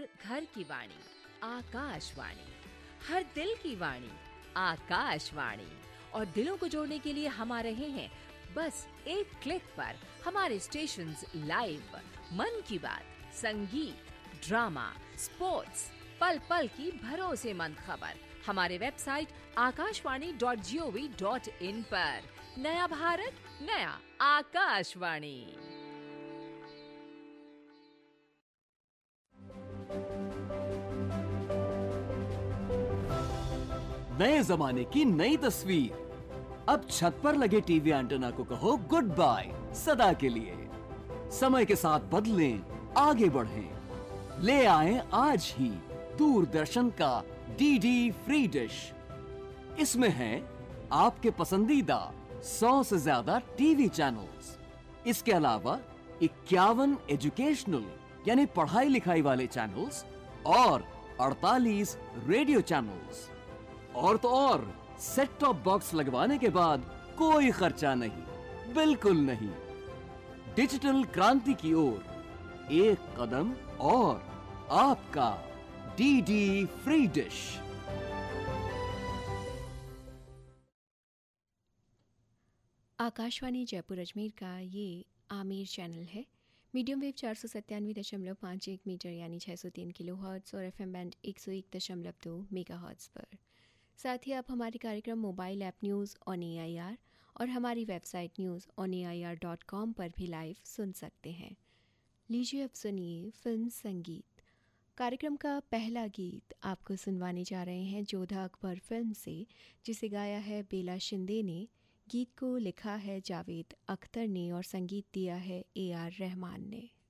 हर घर की वाणी आकाशवाणी, हर दिल की वाणी आकाशवाणी। और दिलों को जोड़ने के लिए हम आ रहे हैं बस एक क्लिक पर। हमारे स्टेशंस लाइव, मन की बात, संगीत, ड्रामा, स्पोर्ट्स, पल पल की भरोसेमंद खबर हमारे वेबसाइट akashvani.gov.in पर। नया भारत, नया आकाशवाणी। नए जमाने की नई तस्वीर। अब छत पर लगे टीवी एंटेना को कहो गुड बाय सदा के लिए। समय के साथ बदलें, आगे बढ़ें। ले आएं आज ही दूरदर्शन का डीडी फ्री डिश। इसमें है आपके पसंदीदा 100 से ज्यादा टीवी चैनल्स। इसके अलावा 51 एजुकेशनल यानी पढ़ाई लिखाई वाले चैनल्स और 48 रेडियो चैनल्स। और तो और सेट टॉप बॉक्स लगवाने के बाद कोई खर्चा नहीं, बिल्कुल नहीं। डिजिटल क्रांति की ओर एक कदम और आपका DD free dish. Akashvani Jaipur Ajmer का ये आमिर चैनल है। मीडियम वेव 497.51 मीटर यानी 603 किलो हर्ट्स और FM बैंड 101.2 मेगा हर्ट्स पर। साथ ही आप हमारे कार्यक्रम mobile app news on AIR और हमारी वेबसाइट newsonair.com पर भी लाइव सुन सकते हैं। लीजिए अब सुनिए फिल्म संगीत। कार्यक्रम का पहला गीत आपको सुनवाने जा रहे हैं जोधा अकबर फिल्म से, जिसे गाया है बेला शिंदे ने। गीत को लिखा है जावेद अख्तर ने और संगीत दिया है AR रहमान ने।